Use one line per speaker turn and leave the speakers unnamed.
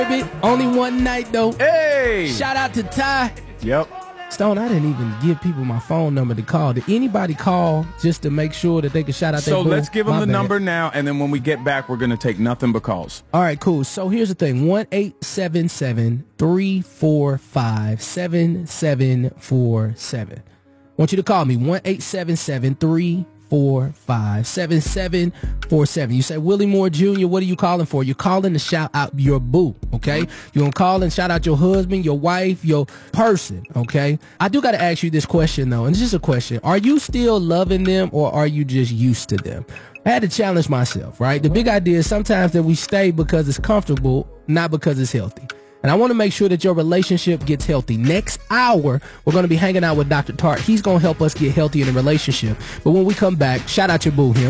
Only one night, though.
Hey!
Shout out to Ty.
Yep.
Stone, I didn't even give people my phone number to call. Did anybody call just to make sure that they could shout out their
So
boo?
let's give them
My
the
bad.
number now, and then when we get back, we're going to take nothing but calls.
All right, cool. So here's the thing. 1-877-345-7747. I want you to call me. 1-877-345-7747. You say, Willie Moore Jr., what are you calling for? You're calling to shout out your boo, okay? You're going to call and shout out your husband, your wife, your person, okay? I do got to ask you this question, though, and it's just a question. Are you still loving them, or are you just used to them? I had to challenge myself, right? The big idea is sometimes that we stay because it's comfortable, not because it's healthy. And I want to make sure that your relationship gets healthy. Next hour, we're going to be hanging out with Dr. Tart. He's going to help us get healthy in a relationship. But when we come back, shout out your boo, him.